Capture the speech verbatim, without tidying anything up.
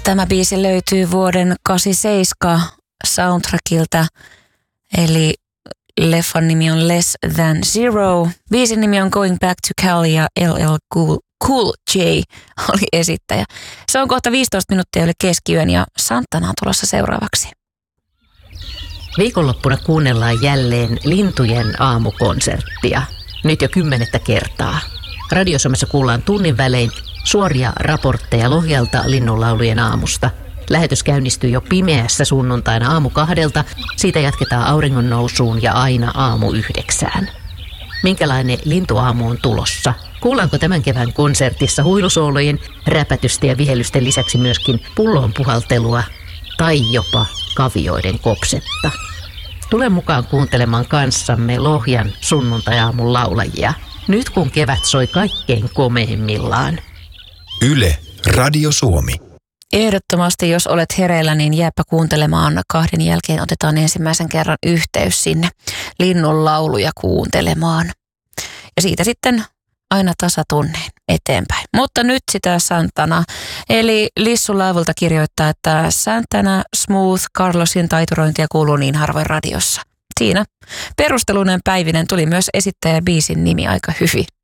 Tämä biisi löytyy vuoden kahdeksankymmentäseitsemän soundtrackilta, eli leffan nimi on Less Than Zero. Biisin nimi on Going Back to Cali ja L L Cool, cool J oli esittäjä. Se on kohta viisitoista minuuttia yli keskiyön ja Santana on tulossa seuraavaksi. Viikonloppuna kuunnellaan jälleen Lintujen aamukonserttia. Nyt jo kymmenettä kertaa. Radiosomessa kuullaan tunnin välein suoria raportteja Lohjalta linnunlaulujen aamusta. Lähetys käynnistyy jo pimeässä sunnuntaina aamu kahdelta. Siitä jatketaan auringon nousuun ja aina aamu yhdeksään. Minkälainen lintuaamu on tulossa? Kuullaanko tämän kevään konsertissa huilusoolojen, räpätystä ja vihellysten lisäksi myöskin pulloon puhaltelua tai jopa kavioiden kopsetta? Tule mukaan kuuntelemaan kanssamme Lohjan sunnuntai-aamun laulajia. Nyt kun kevät soi kaikkein komeimmillaan. Yle, Radio Suomi. Ehdottomasti, jos olet hereillä, niin jääpä kuuntelemaan. Kahden jälkeen otetaan ensimmäisen kerran yhteys sinne linnun lauluja kuuntelemaan. Ja siitä sitten aina tasatunneen eteenpäin. Mutta nyt sitä Santana. Eli Lissu Laavulta kirjoittaa, että Santana Smooth Carlosin taiturointia kuuluu niin harvoin radiossa. Siinä perusteluneen päivinen tuli myös esittäjä biisin nimi aika hyvin.